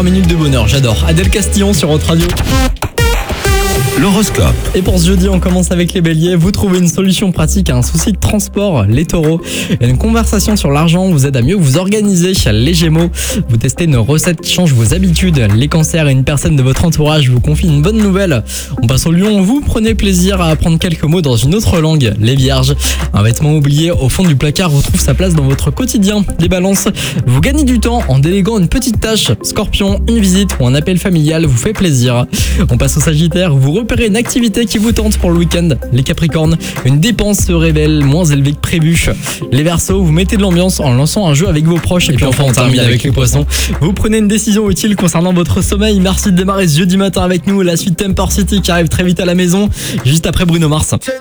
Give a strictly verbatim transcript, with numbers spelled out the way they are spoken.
trois minutes de bonheur, j'adore. Adèle Castillon sur Haute Radio. L'horoscope. Et pour ce jeudi, on commence avec les béliers. Vous trouvez une solution pratique à un souci de transport, les taureaux. Une conversation sur l'argent vous aide à mieux vous organiser, les gémeaux. Vous testez une recette qui change vos habitudes, les cancers. Une personne de votre entourage vous confie une bonne nouvelle. On passe au lion, vous prenez plaisir à apprendre quelques mots dans une autre langue, les vierges. Un vêtement oublié au fond du placard retrouve sa place dans votre quotidien, les balances. Vous gagnez du temps en déléguant une petite tâche, scorpion. Une visite ou un appel familial vous fait plaisir. On passe au sagittaire, vous repérez une activité qui vous tente pour le week-end, les capricornes. Une dépense se révèle moins élevée que prévu. Les verseaux, vous mettez de l'ambiance en lançant un jeu avec vos proches. Et puis enfin on termine avec les poissons. Vous prenez une décision utile concernant votre sommeil. Merci de démarrer ce jeudi matin avec nous. La suite Temper City qui arrive très vite à la maison, juste après Bruno Mars.